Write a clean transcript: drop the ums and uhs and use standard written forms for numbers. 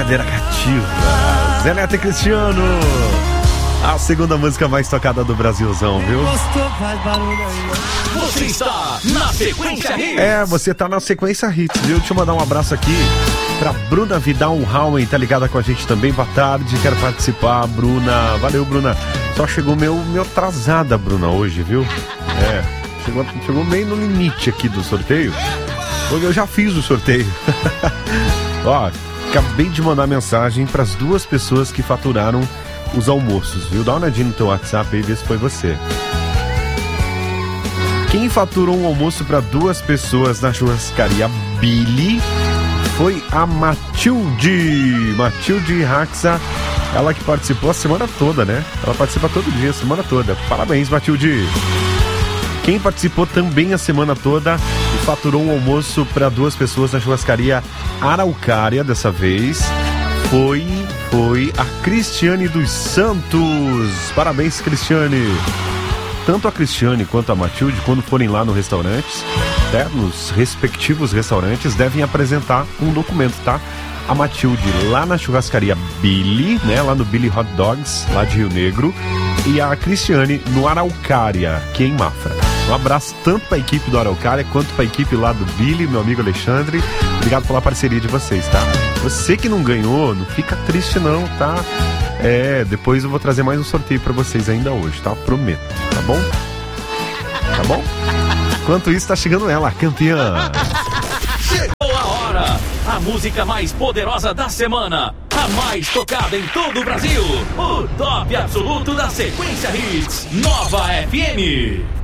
brincadeira cativa. Zé Neto e Cristiano. A segunda música mais tocada do Brasilzão, viu? Você está na Sequência Hits. Você tá na Sequência Hits, viu? Deixa eu mandar um abraço aqui pra Bruna Vidal Rauen, tá ligada com a gente também. Boa tarde, quero participar, Bruna. Valeu, Bruna. Só chegou meio atrasada, Bruna, hoje, viu? Chegou meio no limite aqui do sorteio. Eu já fiz o sorteio. Ó, acabei de mandar mensagem pras 2 pessoas que faturaram os almoços, viu? Dá uma olhadinha no teu WhatsApp aí e vê se foi você. Quem faturou um almoço para 2 pessoas na churrascaria Billy foi a Matilde Raxa, ela que participou a semana toda, né? Ela participa todo dia, a semana toda. Parabéns, Matilde! Quem participou também a semana toda e faturou um almoço para 2 pessoas na churrascaria Araucária, dessa vez, foi a Cristiane dos Santos. Parabéns, Cristiane. Tanto a Cristiane quanto a Matilde, quando forem lá no restaurante, né, nos respectivos restaurantes, devem apresentar um documento, tá? A Matilde lá na churrascaria Billy, né, lá no Billy Hot Dogs, lá de Rio Negro, e a Cristiane no Araucária, aqui em Mafra. Um abraço tanto para a equipe do Araucária quanto para a equipe lá do Billy, meu amigo Alexandre. Obrigado pela parceria de vocês, tá? Você que não ganhou, não fica triste não, tá? Depois eu vou trazer mais um sorteio para vocês ainda hoje, tá? Prometo, tá bom? Tá bom? Enquanto isso, tá chegando ela, a campeã. Chegou a hora! A música mais poderosa da semana. A mais tocada em todo o Brasil. O top absoluto da Sequência Hits. Nova FM.